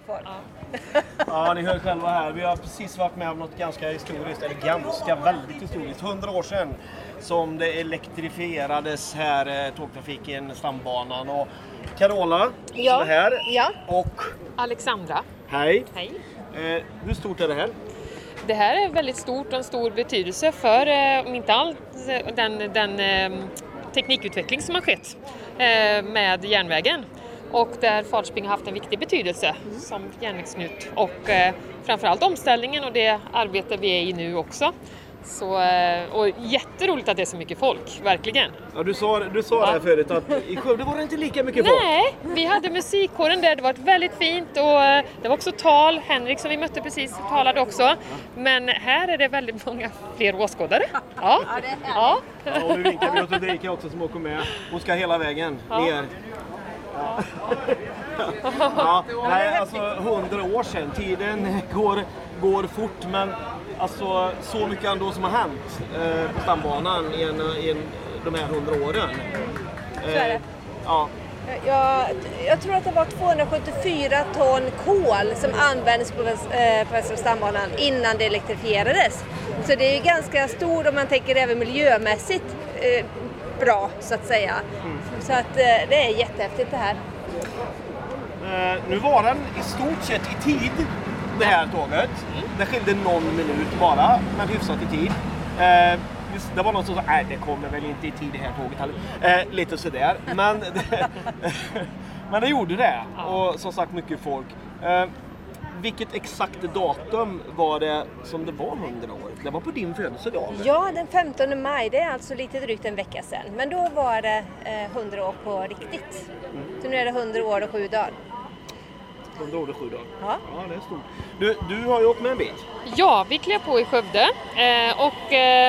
folk. Ja, ni hör själva här. Vi har precis varit med om något ganska historiskt, eller ganska väldigt historiskt. 100 år sedan som det elektrifierades här, tågtrafiken, stambanan. Och Carola som är här. Ja. Och Alexandra. hej. Hej. Hur stort är det här? Det här är väldigt stort och en stor betydelse för, om inte allt, den teknikutveckling som har skett med järnvägen. Och där Falköping har haft en viktig betydelse som järnvägsknut. Och framförallt omställningen och det arbete vi är i nu också. Så, och jätteroligt att det är så mycket folk, verkligen. Ja, du sa det här förut att i Skövde var det inte lika mycket folk. Nej, vi hade musikkåren där, det var väldigt fint och det var också tal. Henrik som vi mötte precis talade också. Men här är det väldigt många fler åskådare. Ja, Ja, och nu vinkar vi åt Ulrika också som åker med. Hon ska hela vägen ner. Ja, nej, alltså 100 år sedan. Tiden går fort, men alltså så mycket ändå som har hänt på stambanan i de här 100 åren. Så är det. Ja. Jag tror att det var 274 ton kol som användes på Västra stambanan innan det elektrifierades. Så det är ju ganska stort om man tänker även miljömässigt bra så att säga. Så att det är jättehäftigt det här. Nu var den i stort sett i tid, det här tåget. Det skilde någon minut bara, men hyfsat i tid. Det var någon som sa, nej det kommer väl inte i tid det här tåget heller. Lite sådär. Men det gjorde det. Och som sagt mycket folk. Vilket exakt datum var det som det var 100 år? Det var på din födelsedag. Ja, den 15 maj, det är alltså lite drygt en vecka sedan. Men då var det 100 år på riktigt. Så nu är det 100 år och 7 dagar. 100 år och 7 dagar. Ja. Ja, det är stort. Du har ju åkt med en bit. Ja, vi klev på i Skövde och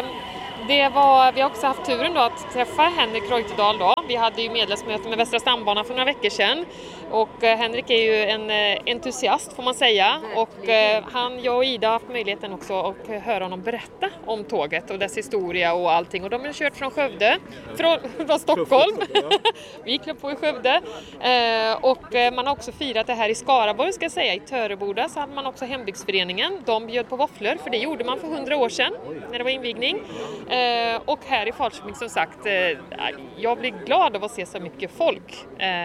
vi har också haft turen då att träffa Henrik Reuterdahl då. Vi hade ju medlemsmöte med Västra stambanan för några veckor sedan och Henrik är ju en entusiast får man säga och jag och Ida har haft möjligheten också att höra honom berätta om tåget och dess historia och allting och de har kört från Skövde, från Stockholm. Vi klev på i Skövde och man har också firat det här i Skaraborg ska jag säga, i Töreboda så hade man också hembygdsföreningen, de bjöd på våfflor för det gjorde man för 100 år sedan när det var invigning. Och här i Falköping som sagt, jag blir glad av att se så mycket folk.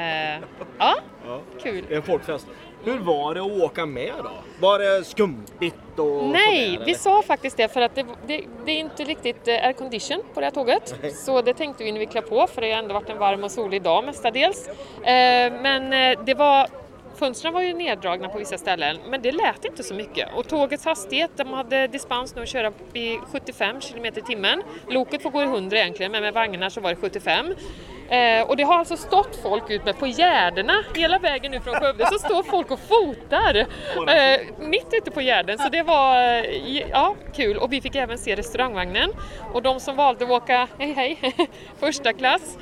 Ja, kul. Det är en folkfest. Hur var det att åka med då? Var det skumpigt och nej, sådär, vi sa faktiskt det för att det är inte riktigt aircondition på det här tåget. Nej. Så det tänkte vi när vi klev på för det har ändå varit en varm och solig dag mestadels. Men det var... Fönstren var ju neddragna på vissa ställen, men det lät inte så mycket. Och tågets hastighet, de hade dispens nu att köra i 75 km i timmen. Loket får gå i 100 egentligen, men med vagnar så var det 75. Och det har alltså stått folk ut med på gärdena hela vägen nu från Skövde, så står folk och fotar mitt ute på gärden. Så det var kul. Och vi fick även se restaurangvagnen. Och de som valde att åka första klass,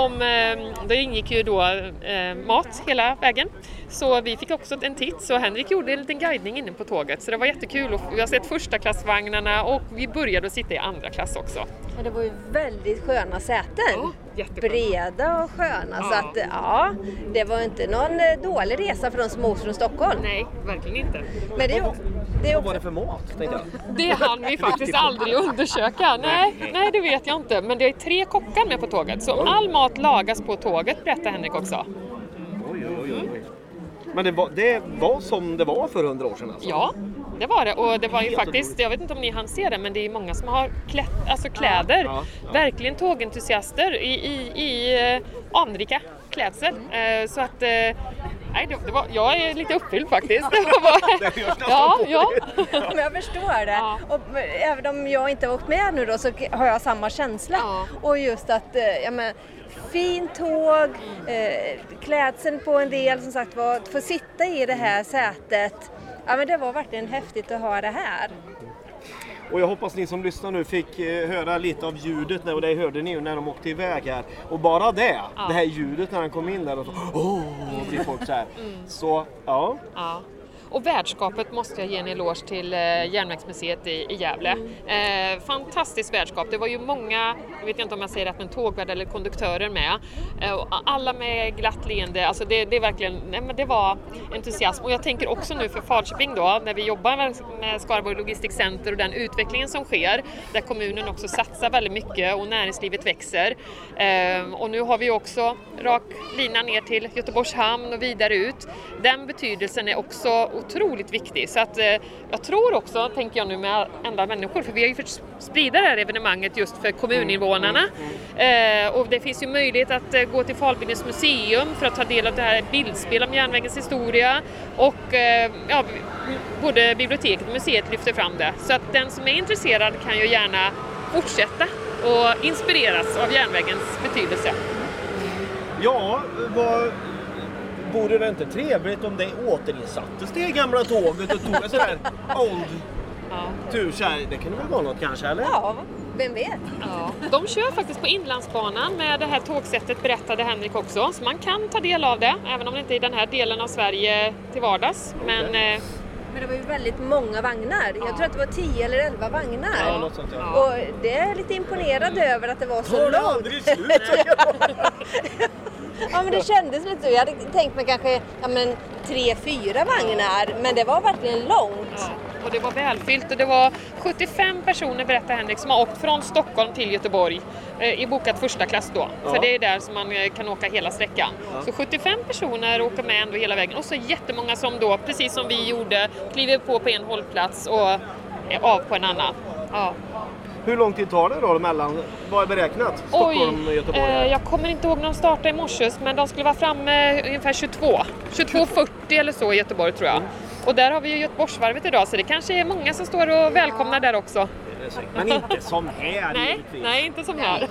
det ingick ju då mat hela vägen. Så vi fick också en titt, så Henrik gjorde en liten guidning inne på tåget. Så det var jättekul och vi har sett första klassvagnarna och vi började att sitta i andra klass också. Ja, det var ju väldigt sköna säten. Breda och sköna. Ja. Så att det var inte någon dålig resa för de som åker från Stockholm. Nej, verkligen inte. Men det är Vad var det för mat? Tänkte jag. Det hann vi faktiskt aldrig undersöka. Nej, det vet jag inte. Men det är 3 kockar med på tåget. Så all mat lagas på tåget, berättar Henrik också. Oj. Men det var som det var för 100 år sedan alltså? Ja, det var det. Och det var ju faktiskt, jag vet inte om ni hann se det, men det är många som har kläder. Ja. Verkligen tågentusiaster i anrika klädsel. Så att... jag är lite uppfylld faktiskt. Ja. Men jag förstår det. Ja. Och även om jag inte har åkt med nu då så har jag samma känsla. Ja. Och just att fint tåg, klädseln på en del som sagt var, att få sitta i det här sätet. Ja, men det var verkligen häftigt att ha det här. Och jag hoppas ni som lyssnar nu fick höra lite av ljudet och det hörde ni ju när de åkte iväg här. Och bara det här ljudet när han kom in där och så blir folk så här. Så, ja. Och värdskapet måste jag ge en eloge till Järnvägsmuseet i Gävle. Fantastiskt värdskap. Det var ju många, jag vet inte om jag säger rätt, men tågvärdar eller konduktörer med. Alla med glatt leende. Alltså det är verkligen, nej, men det var entusiasm. Och jag tänker också nu för Falköping då, när vi jobbar med Skaraborg Logistic Center och den utvecklingen som sker, där kommunen också satsar väldigt mycket och näringslivet växer. Och nu har vi också rak lina ner till Göteborgs hamn och vidare ut. Den betydelsen är också otroligt viktig. Så att jag tror också, tänker jag nu med andra människor, för vi har ju fått sprida det här evenemanget just för kommuninvånarna. Och det finns ju möjlighet att gå till Falbygdens museum för att ta del av det här bildspel om järnvägens historia. Och både biblioteket och museet lyfter fram det. Så att den som är intresserad kan ju gärna fortsätta och inspireras av järnvägens betydelse. Ja, vore det inte trevligt om det återinsattes det gamla tåget och tog en sån här old tur så här? Det kan väl vara något kanske, eller? Ja, vem vet? Ja. De kör faktiskt på Inlandsbanan med det här tågsättet, berättade Henrik också. Så man kan ta del av det, även om det inte är i den här delen av Sverige till vardags. Men det var ju väldigt många vagnar. Jag tror att det var 10 eller 11 vagnar. Ja, något sånt, ja. Och det är lite imponerad över att det var så långt. aldrig slut. Ja, men det kändes lite så. Jag hade tänkt mig kanske 3-4 vagnar, men det var verkligen långt. Ja, och det var välfyllt och det var 75 personer, berättar Henrik, som har åkt från Stockholm till Göteborg i bokat första klass då. Ja. För det är där som man kan åka hela sträckan. Ja. Så 75 personer åker med ändå hela vägen och så jättemånga som då, precis som vi gjorde, kliver på en hållplats och är av på en annan. Ja. Hur lång tid tar det då mellan? Vad är beräknat? Stockholm och Göteborg? Jag kommer inte ihåg när de startade i morse, men de skulle vara framme ungefär 22:40 eller så i Göteborg tror jag. Och där har vi ju Göteborgsvarvet idag, så det kanske är många som står och välkomnar där också. Men inte som här. Nej, inte som här.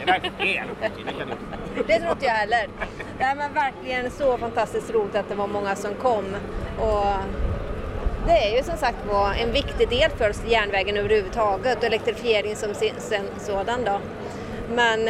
Det tror inte jag heller. Det var verkligen så fantastiskt roligt att det var många som kom. Och det är ju som sagt en viktig del för oss, järnvägen överhuvudtaget och elektrifiering som sådan då. Men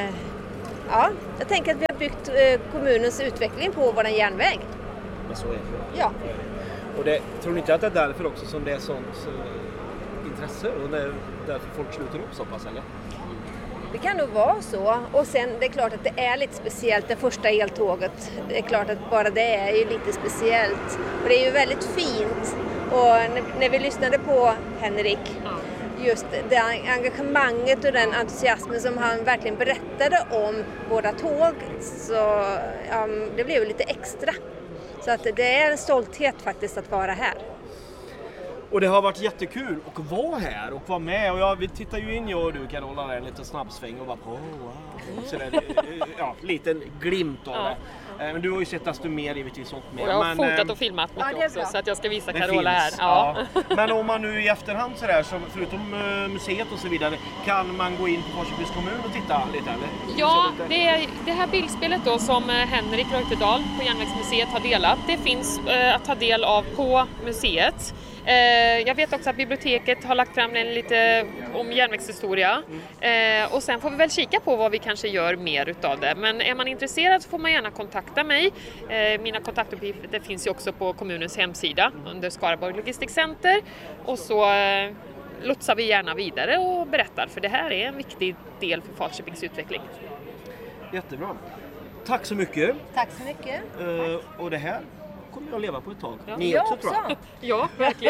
jag tänker att vi har byggt kommunens utveckling på vår järnväg. Men så är det. Ja. Och tror ni inte att det är därför också som det är sånt intresse och det är därför folk sluter upp så pass, eller? Det kan nog vara så. Och sen det är klart att det är lite speciellt, det första eltåget. Det är klart att bara det är ju lite speciellt. Och det är ju väldigt fint. Och när vi lyssnade på Henrik, just det engagemanget och den entusiasmen som han verkligen berättade om våra tåg, så det blev lite extra. Så att det är en stolthet faktiskt att vara här. Och det har varit jättekul att vara här och vara med. Och vi tittar ju in, jag och du, Carola, en liten snabbsväng och bara wow. Så det liten glimt av det. Men du har ju sett att du mer givetvis åkt med. Och jag har fotat och filmat mycket också, så att jag ska visa Carola här. Ja. Men om man nu i efterhand sådär, så förutom museet och så vidare, kan man gå in på Falköpings kommun och titta lite, eller? Ja, det här bildspelet då som Henrik Reuterdahl på Järnvägsmuseet har delat, det finns att ta del av på museet. Jag vet också att biblioteket har lagt fram en lite om järnvägshistoria. Och sen får vi väl kika på vad vi kanske gör mer utav det. Men är man intresserad så får man gärna kontakta mig. Mina kontaktuppgifter finns ju också på kommunens hemsida under Skaraborg Logistic Center. Och så lotsar vi gärna vidare och berättar, för det här är en viktig del för Falköpings utveckling. Jättebra. Tack så mycket. Tack så mycket. Och det här kommer jag leva på ett tag. Ja. Ni också, tror jag. Ja, verkligen.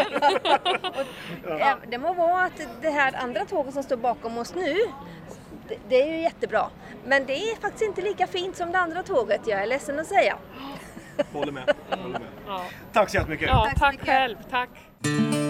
Det må vara att det här andra tåget som står bakom oss nu, det är ju jättebra. Men det är faktiskt inte lika fint som det andra tåget, jag är ledsen att säga. Håller med. Ja. Tack så jättemycket. Ja, tack själv. Tack.